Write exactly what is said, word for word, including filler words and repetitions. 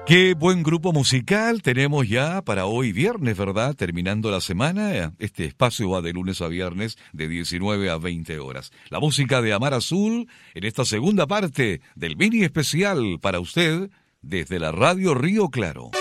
Qué buen grupo musical tenemos ya para hoy viernes, ¿verdad? Terminando la semana, este espacio va de lunes a viernes de diecinueve a veinte horas. La música de Amar Azul en esta segunda parte del mini especial para usted desde la Radio Río Claro.